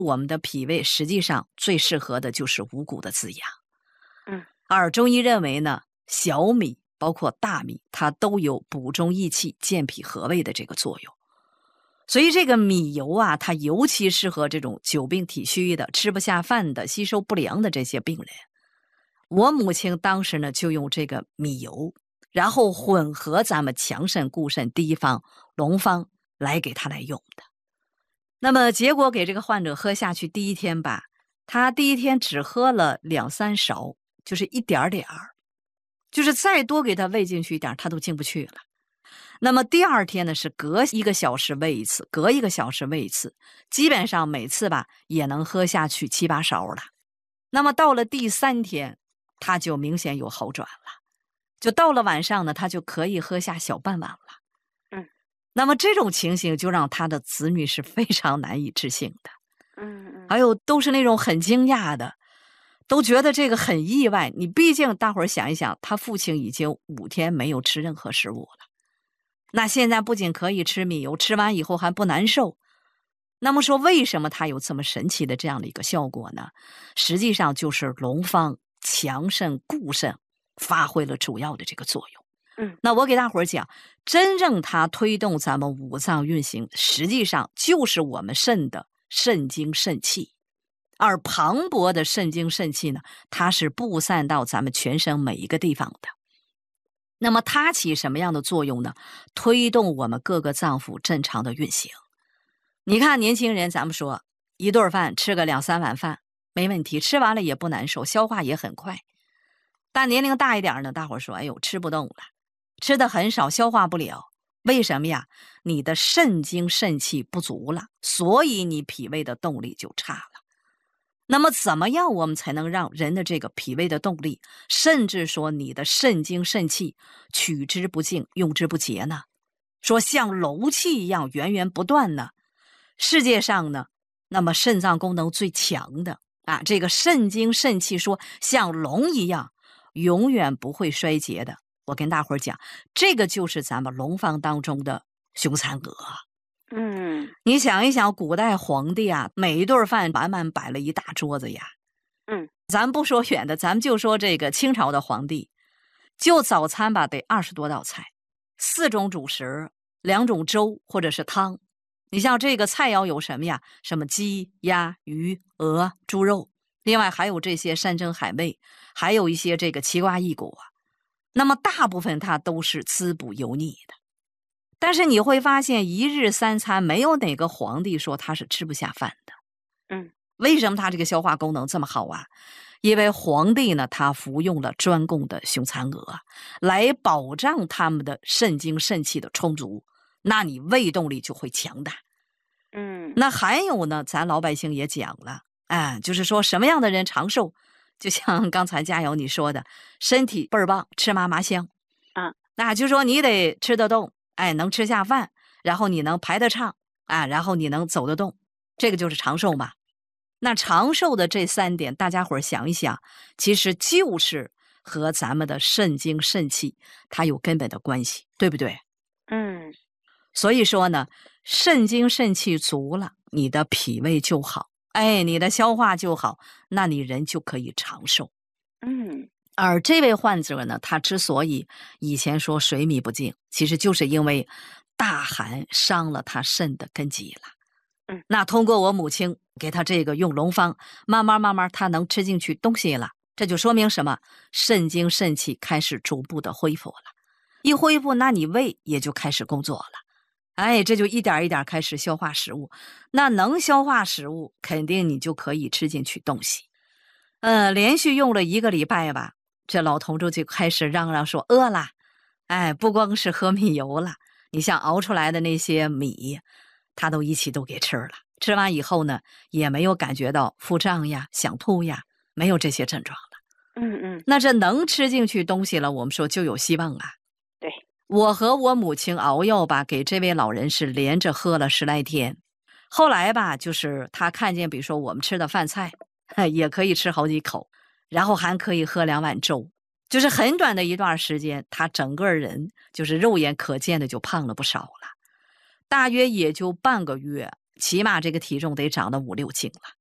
我们的脾胃实际上最适合的就是五谷的滋养。 嗯， 而中医认为呢，小米包括大米，它都有补中益气、健脾和胃的这个作用。所以这个米油啊，它尤其适合这种久病体虚的、吃不下饭的、吸收不良的这些病人。我母亲当时呢，就用这个米油，然后混合咱们强肾固肾第一方龙方来给他来用的。那么结果给这个患者喝下去第一天吧，他第一天只喝了2-3勺，就是一点点儿，就是再多给他喂进去一点他都进不去了。那么第二天呢，是隔1个小时喂一次，隔1个小时喂一次，基本上每次吧也能喝下去7-8勺了。那么到了第3天，他就明显有好转了，就到了晚上呢，他就可以喝下小半碗了。那么这种情形就让他的子女是非常难以置信的。还有都是那种很惊讶的，都觉得这个很意外。你毕竟大伙儿想一想，他父亲已经5天没有吃任何食物了，那现在不仅可以吃米油，吃完以后还不难受。那么说为什么它有这么神奇的这样的一个效果呢？实际上就是龙方强肾固肾发挥了主要的这个作用。那我给大伙儿讲，真正它推动咱们五脏运行，实际上就是我们肾的肾精肾气。而磅礴的肾精肾气呢，它是布散到咱们全身每一个地方的。那么它起什么样的作用呢？推动我们各个脏腑正常的运行。你看年轻人，咱们说一顿饭吃个2-3碗饭没问题，吃完了也不难受，消化也很快。但年龄大一点呢，大伙说哎呦吃不动了，吃的很少，消化不了。为什么呀？你的肾精肾气不足了，所以你脾胃的动力就差了。那么怎么样我们才能让人的这个脾胃的动力，甚至说你的肾精肾气取之不尽用之不竭呢？说像楼气一样源源不断呢？世界上呢，那么肾脏功能最强的啊，这个肾精肾气说像龙一样永远不会衰竭的。我跟大伙儿讲，这个就是咱们龙方当中的凶残鹅。你想一想，古代皇帝啊，每一顿饭满满摆了一大桌子呀。咱不说远的，咱们就说这个清朝的皇帝，就早餐吧得20多道菜，4种主食，2种粥或者是汤。你像这个菜肴有什么呀？什么鸡、鸭、鱼、鹅、猪肉，另外还有这些山珍海味，还有一些这个奇瓜异果。那么大部分它都是滋补油腻的。但是你会发现1日3餐没有哪个皇帝说他是吃不下饭的。为什么他这个消化功能这么好啊？因为皇帝呢，他服用了专供的凶残鹅，来保障他们的肾精肾气的充足，那你胃动力就会强大。那还有呢，咱老百姓也讲了，就是说什么样的人长寿，就像刚才佳瑶你说的，身体倍儿棒，吃嘛嘛香。那就说你得吃得动，能吃下饭，然后你能排得畅，然后你能走得动，这个就是长寿嘛。那长寿的这3点，大家伙儿想一想，其实就是和咱们的肾精肾气它有根本的关系，对不对？所以说呢，肾精肾气足了，你的脾胃就好，你的消化就好，那你人就可以长寿。而这位患者呢，他之所以以前说水米不进，其实就是因为大寒伤了他肾的根基了。那通过我母亲给他这个用龙方，慢慢他能吃进去东西了，这就说明什么？肾精肾气开始逐步的恢复了。一恢复，那你胃也就开始工作了。这就一点一点开始消化食物。那能消化食物，肯定你就可以吃进去东西。连续用了1个礼拜吧，这老同志就开始嚷嚷说饿了。不光是喝米油了，你像熬出来的那些米，他都一起都给吃了。吃完以后呢，也没有感觉到腹胀呀、想吐呀，没有这些症状了。那这能吃进去东西了，我们说就有希望啊。 对， 我和我母亲熬药吧，给这位老人是连着喝了10来天。后来吧，就是他看见比如说我们吃的饭菜，也可以吃好几口，然后还可以喝2碗粥，就是很短的一段时间，他整个人就是肉眼可见的就胖了不少了。大约也就半个月， 起码这个体重得长到5、6斤了。